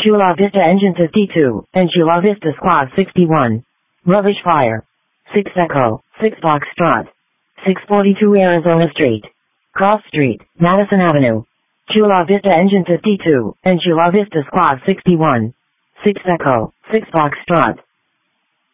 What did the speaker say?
Chula Vista Engine 52, and Chula Vista Squad 61. Rubbish Fire. 6 Echo, 6 Foxtrot. 642 Arizona Street. Cross Street, Madison Avenue. Chula Vista Engine 52, and Chula Vista Squad 61. 6 Echo, 6 Foxtrot.